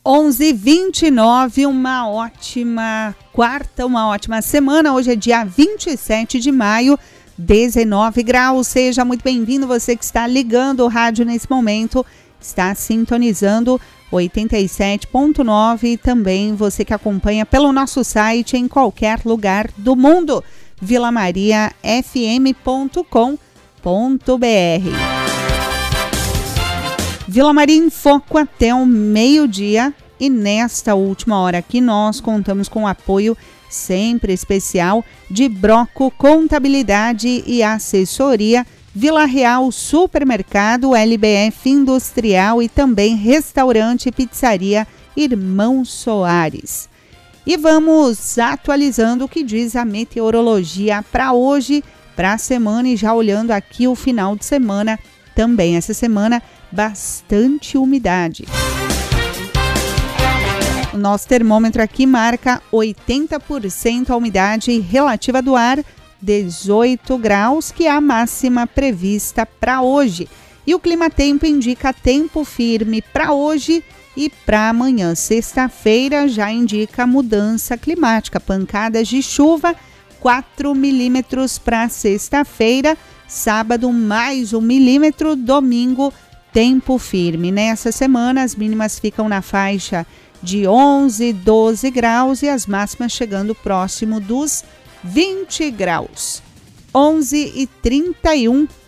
11h29, uma ótima quarta, uma ótima semana. Hoje é dia 27 de maio, 19 graus. Seja muito bem-vindo, você que está ligando o rádio nesse momento, está sintonizando 87.9 e também você que acompanha pelo nosso site em qualquer lugar do mundo, vilamariafm.com.br. Vila Maria em Foco até o meio-dia, e nesta última hora aqui nós contamos com o apoio sempre especial de Broco Contabilidade e Assessoria, Vila Real Supermercado, LBF Industrial e também Restaurante e Pizzaria Irmão Soares. E vamos atualizando o que diz a meteorologia para hoje, para a semana, e já olhando aqui o final de semana, também essa semana, bastante umidade. O nosso termômetro aqui marca 80% a umidade relativa do ar, 18 graus, que é a máxima prevista para hoje. E o clima-tempo indica tempo firme para hoje e para amanhã. Sexta-feira já indica mudança climática, pancadas de chuva, 4 milímetros para sexta-feira, sábado mais 1 milímetro, domingo tempo firme. Nessa semana as mínimas ficam na faixa de 11, 12 graus e as máximas chegando próximo dos 20 graus. 11h31.